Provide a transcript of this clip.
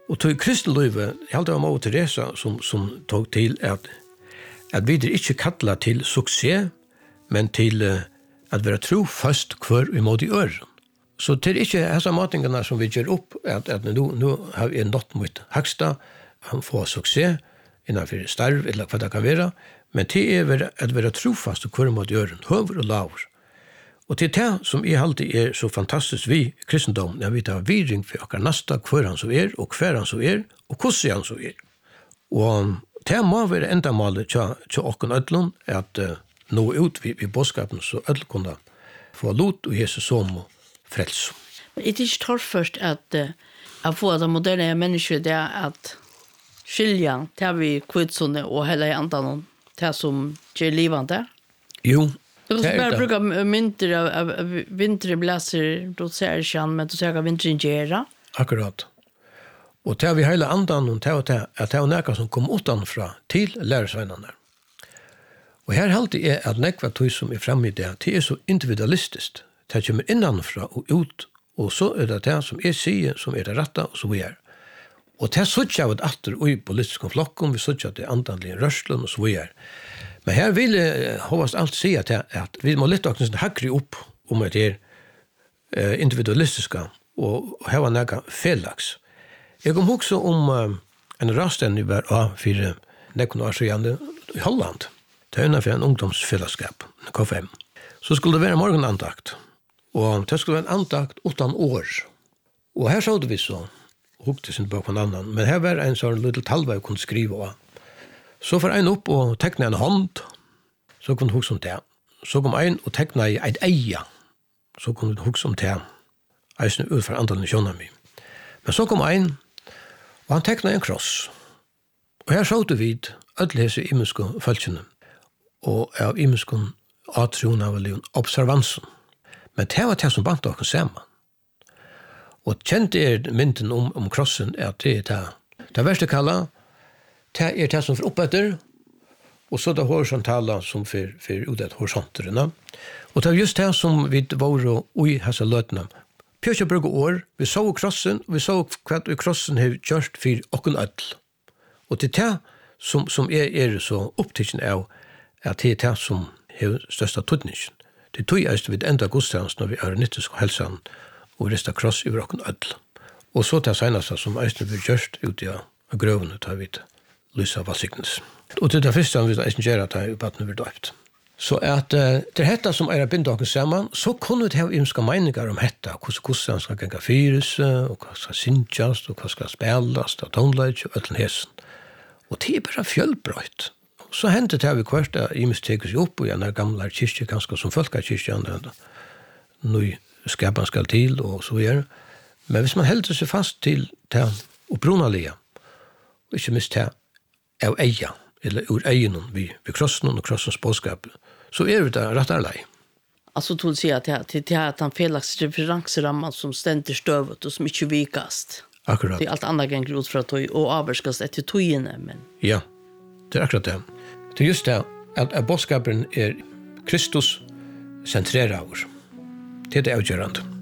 Og tog kristenlivet, jeg held det var Mor Teresa som tog til at vi ikke kattler til suksess, men til at være trofast hver i måte i øren. Så det ikke disse matingene som vi gjør opp, at nå har vi nått mot høgsta, han får suksess innenfor starv, eller hva det kan være, men det at være trofast hver i måte i øren, høver og laver. Og til det som jeg alltid så fantastisk vi kristendom, når vi tar viring for akkurat neste hver han så og hver han så og hvordan han så Og det må være enda målet til åkken ødlån, at nå ut vi bådskapen så ødlån kunne få lot og Jesus som og frelse. Men det ikke tårt først at få de moderne mennesker det at skilja til vi kvitsone og hele andan til som gjør livende? Jo, du kan bare bruke mynter av vinterblæser, du ser ikke men du ser hva vinteren gjør. Akkurat. Og til vi hele andan og til at det er noe som kom utenfra til lærersveinene. Og her halte jeg at nekva tog som fremme i det, det så individualistisk. Det kommer innanfra og ut, og så det som jeg sier, som det rette, og så vi Og det så ikke av et atter og i politiske flokken, vi så ikke at det andanlige rørslen, og så vi Men her vil jeg håvast alt si at vi må litt akkurat hakre opp om at det individualistiske, og her var noe felags. Jeg kom også om en rasten i hver A4, nekken år siden i Holland. Det innenfor en ungdomsfellesskap, en K5. Så skulle det være morgenandakt. Og det skulle være en andakt 8 år. Og her så vi så, hukte sin bak på en annan. Men her var en sånn liten talve jeg kunne skrive av. Så får en opp og tekne en hånd. Så kunne hukse om det. Så kom en og tekne et eia. Så kunne hukse om det. Eisen ut for andalen kjønner mi. Men så kom en, og han tekne en kross. Og her så vi ødelese imenske følelsene. Og av imenske atroen av observansen. Men det var det som bant dere sammen. Og kjente mynden om krossen at det det verste kallet, det det som får opp etter, og så det horisontala som får ut et horisonterene. Og det var just det som vi var i hese løtene. Pjøkje bruke år, vi så krossen, vi så hva krossen har gjort for åkken ødel. Og det det som så opptidsen av, at det det som har største tøtningen. Det tog jeg ved enda godstjens når vi er nyttisk helsen og ristet kross i åkken ødel. Og så det seneste som eisen vi gjørst ut av grøvene tar vi til lyset av valgsiknes. Og til det første vi eisen gjør at det er vi døpt. Så at til dette som er bindaken sammen, så kunne vi ha ymska meninger om dette, hvordan skal ganga fyres, og hva skal synkjast, og hva skal spelast, og tonelage, og øtlen hesen. Og det er bare fjølbrøyt. Så hendte det vi kvart at Imes teker seg opp, og en gamle kyrkje, ganske som folkekyrkje, nå skapen skal til, og så videre. Men hvis man helder seg fast til det opprunalige, og ikke minst det av eia, eller ur egen vi krossen og krossens bådskap, så er det rett arlei. Altså, du sier at det er den felaks referanserammen som stender støvet og som ikke vikast. Akkurat. Det er alt annet ganger ut fra tog, og avvarskast etter togene, men... Ja, det er akkurat det. Det er just det at bådskapen er Kristus sentrerer over. Det er det avgjørende.